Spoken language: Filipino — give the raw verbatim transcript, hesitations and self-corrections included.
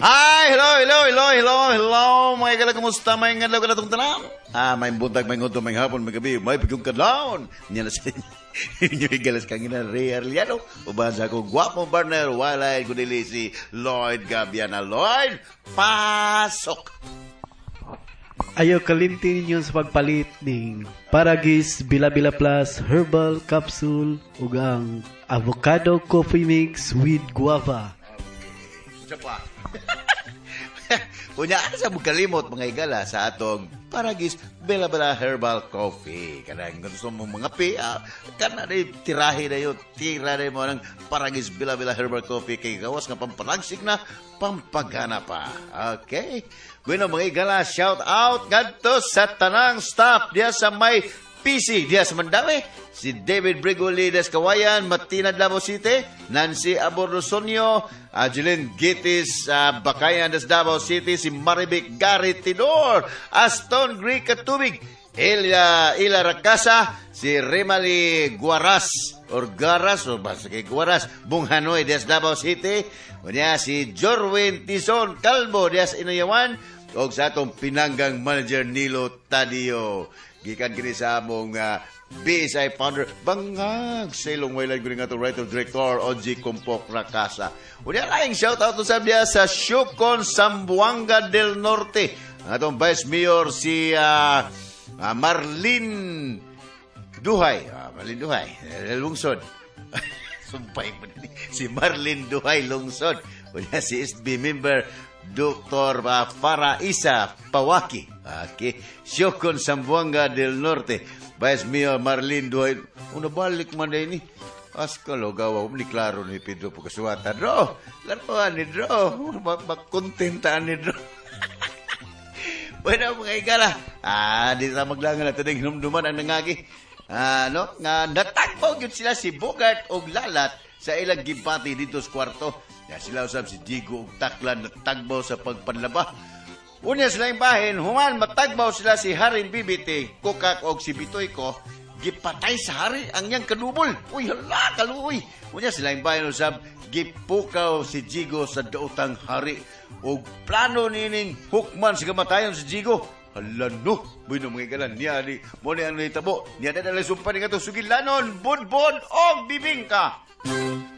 Hi, hello, hello, hello, hello, hello. Mga kala, kumusta? May ngadlaw ka na itong tanam? Ah, may buntag, may ngunto, may hapon, may gabi, may pagkong kadlaon. Niya na sa inyo igalas kang ina, Ray Arliano. Ubahan sa akong guwapong partner, walay, kundili si Lloyd Gabiana. Lloyd, pasok! Ayaw kalimti ninyo sa pagpalit ng Paragis Bila-Bila Plus Herbal Capsule ug ang Avocado Coffee Mix with Guava. Sa pa. Unya, ano sa kalimot mga igala sa atong Paragis Bila-Bila Herbal Coffee. Kanang gusto mo mga pi, ah, kana na tirahe na yun, tira na mo ng Paragis Bila-Bila Herbal Coffee kay gawas nga pampalagsik na pampagana pa. Okay? Bueno, mga igala, shout out ganto sa tanang staff diya sa may P C, diya sa Mandawi. Si David Brigoli des Kawayan, Martina Davao City, Nancy Aborosonio, Ajeline Gitis, uh, Bakayan des Davao City, si Maribic Garitidor, Aston Greek Katubig, Elia Ila Rakasa, si Remali Guaras, or Garas, o basta kay Guaras, Bunghanoy des Davao City, unya si Jorwin Tison Calvo des Inayawan, o sa atong pinanggang manager Nilo Tadio. Gikan kini sa among uh, B S I founder Bangag Sailong Wayland guni nga to writer director O G Compok Rakasa. Unya laing shout out to sa dia sa Shukon Sambuanga del Norte. Atong Vice Mayor si uh, uh, Marlene Duhay, uh, Marlene Duhay, lungsod. Sumpay mo din. Si Marlene Duhay lungsod. Unya si S B member Doktor uh, Farah Isa Pawaki. Okay. Shukon Sambuanga del Norte. Vice Mayor Marlene Duhay. Una balik man na ini. Askalo gawa. Umni klaro ni Pedro Pukasuata. Dro. Laruan ni Dro. Makontentaan ni Dro. Bueno, mga igala. Ah, di na maglangan na tanig hinumduman ang nangagi. Ah, no? Nga natagpaw yun sila si Bogart o Lalat sa ilang gimpati dito sa kwarto. Ya sila usab si Digo ug Taklan natagbaw sa pagpanlaba. Unya sila yung bahin, human matagbaw sila si Haring Bibiti, Kukak og si Bitoy ko, gipatay sa hari ang yang kadubol. Uy, hala, kaluoy. Unya sila yung bahin usab, gipukaw si Jigo sa daotang hari. O plano nining hukman sa kamatayon si Jigo. Hala no, buhay mga ikalan niya ni, mo ni ang naitabo, niya na nalang sumpa ni nga to sugilanon, budbod o bibingka.